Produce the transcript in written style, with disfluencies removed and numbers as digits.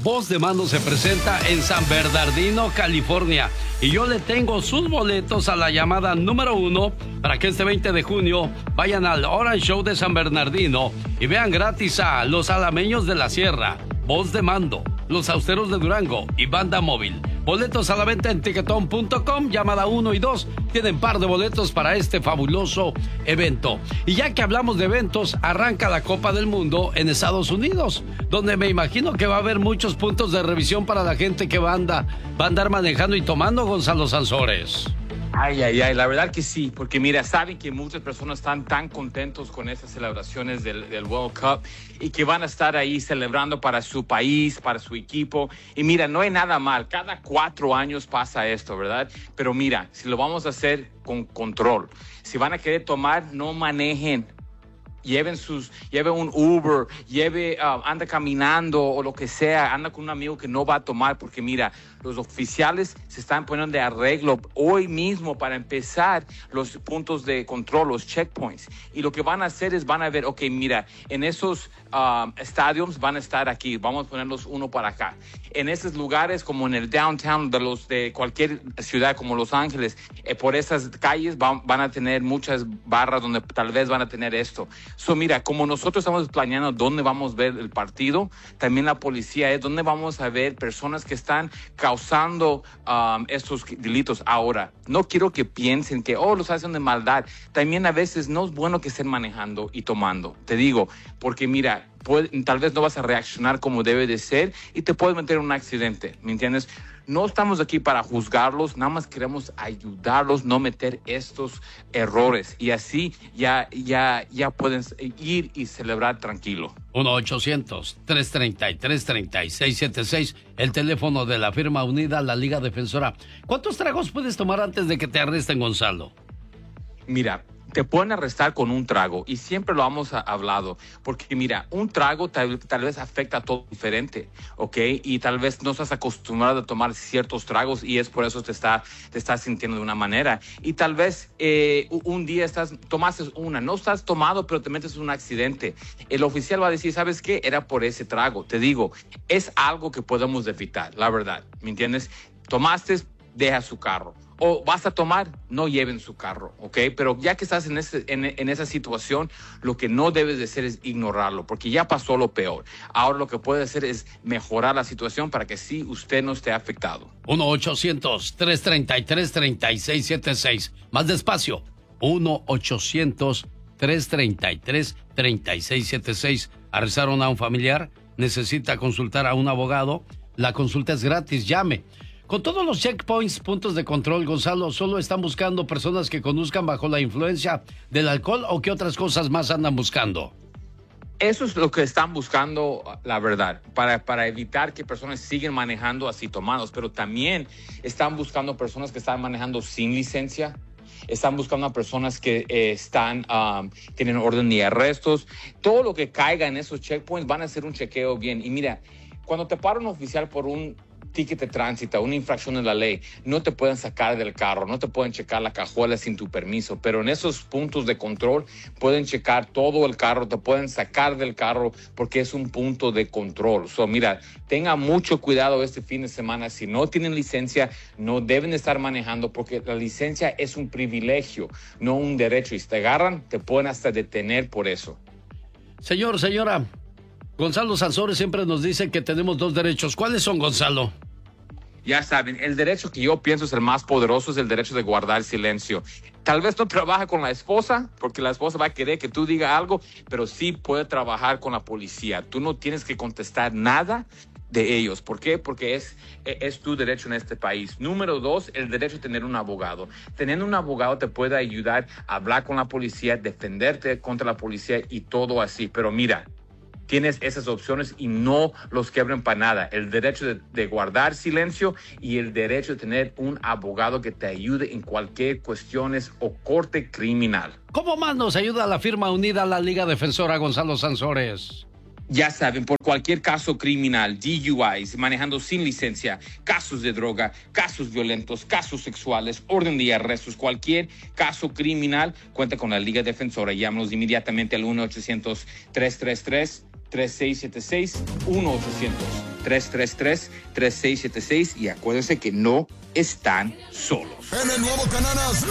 Voz de Mando se presenta en San Bernardino, California. Y yo le tengo sus boletos a la llamada número 1 para que este 20 de junio vayan al Orange Show de San Bernardino y vean gratis a Los Alameños de la Sierra, Voz de Mando, Los Austeros de Durango y Banda Móvil. Boletos a la venta en Tiquetón.com, llamada 1 y 2. Tienen par de boletos para este fabuloso evento. Y ya que hablamos de eventos, arranca la Copa del Mundo en Estados Unidos, donde me imagino que va a haber muchos puntos de revisión para la gente que va a andar manejando y tomando, Gonzalo Sansores. Ay, la verdad que sí, porque mira, saben que muchas personas están tan contentos con estas celebraciones del World Cup y que van a estar ahí celebrando para su país, para su equipo. Y mira, no hay nada mal, cada 4 años pasa esto, ¿verdad? Pero mira, si lo vamos a hacer con control, si van a querer tomar, no manejen. Lleve un Uber, anda caminando o lo que sea, anda con un amigo que no va a tomar, porque mira, los oficiales se están poniendo de arreglo hoy mismo para empezar los puntos de control, los checkpoints. Y lo que van a hacer es van a ver, ok, mira, en esos estadios van a estar aquí, vamos a ponerlos uno para acá. En esos lugares como en el downtown de cualquier ciudad como Los Ángeles, por esas calles van a tener muchas barras donde tal vez van a tener esto. So, mira, como nosotros estamos planeando dónde vamos a ver el partido, también la policía es donde vamos a ver personas que están causando estos delitos. Ahora, no quiero que piensen que, los hacen de maldad. También a veces no es bueno que estén manejando y tomando. Te digo, porque mira, tal vez no vas a reaccionar como debe de ser y te puedes meter en un accidente, ¿me entiendes? No estamos aquí para juzgarlos, nada más queremos ayudarlos, no meter estos errores. Y así ya pueden ir y celebrar tranquilo. 1-800-333-3676, el teléfono de la firma unida, la Liga Defensora. ¿Cuántos tragos puedes tomar antes de que te arresten, Gonzalo? Mira, te pueden arrestar con un trago y siempre lo hemos hablado, porque mira, un trago tal vez afecta a todo diferente, ¿ok? Y tal vez no estás acostumbrado a tomar ciertos tragos y es por eso te estás sintiendo de una manera. Y tal vez un día tomaste una, no estás tomado, pero te metes en un accidente. El oficial va a decir, ¿sabes qué? Era por ese trago. Te digo, es algo que podemos evitar, la verdad, ¿me entiendes? Tomaste, deja su carro. O vas a tomar, no lleven su carro, ¿ok? Pero ya que estás en esa situación, lo que no debes de hacer es ignorarlo, porque ya pasó lo peor. Ahora lo que puede hacer es mejorar la situación para que sí usted no esté afectado. 1-800-333-3676. Más despacio. 1-800-333-3676. ¿Arrestaron a un familiar? ¿Necesita consultar a un abogado? La consulta es gratis. Llame. Con todos los checkpoints, puntos de control, Gonzalo, ¿solo están buscando personas que conduzcan bajo la influencia del alcohol o qué otras cosas más andan buscando? Eso es lo que están buscando, la verdad, para evitar que personas sigan manejando así tomados, pero también están buscando personas que están manejando sin licencia. Están buscando a personas que tienen orden de arrestos. Todo lo que caiga en esos checkpoints van a hacer un chequeo bien. Y mira, cuando te para un oficial por un ticket de tránsito, una infracción de la ley, no te pueden sacar del carro, no te pueden checar la cajuela sin tu permiso, pero en esos puntos de control pueden checar todo el carro, te pueden sacar del carro porque es un punto de control. So, mira, tenga mucho cuidado este fin de semana. Si no tienen licencia, no deben estar manejando porque la licencia es un privilegio, no un derecho. Y si te agarran, te pueden hasta detener por eso. Señora, Gonzalo Sansores siempre nos dice que tenemos 2 derechos. ¿Cuáles son, Gonzalo? Ya saben, el derecho que yo pienso es el más poderoso, es el derecho de guardar silencio. Tal vez no trabaja con la esposa, porque la esposa va a querer que tú digas algo, pero sí puede trabajar con la policía. Tú no tienes que contestar nada de ellos. ¿Por qué? Porque es tu derecho en este país. Número 2, el derecho a tener un abogado. Teniendo un abogado te puede ayudar a hablar con la policía, defenderte contra la policía y todo así. Pero mira, tienes esas opciones y no los quebren para nada. El derecho de guardar silencio y el derecho de tener un abogado que te ayude en cualquier cuestiones o corte criminal. ¿Cómo más nos ayuda la firma unida, la Liga Defensora, Gonzalo Sansores? Ya saben, por cualquier caso criminal, DUIs, manejando sin licencia, casos de droga, casos violentos, casos sexuales, orden de arrestos, cualquier caso criminal, cuenta con la Liga Defensora. Llámanos inmediatamente al 1-800-333-3676, 1-800-333-3676 y acuérdense que no están solos. En el nuevo Cananas